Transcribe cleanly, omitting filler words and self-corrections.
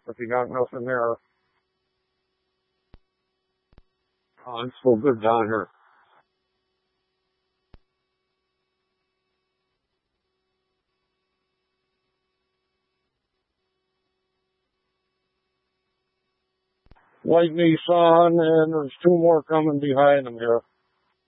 if you got nothing there. Oh, it's so good down here. White Nissan, and there's two more coming behind them here.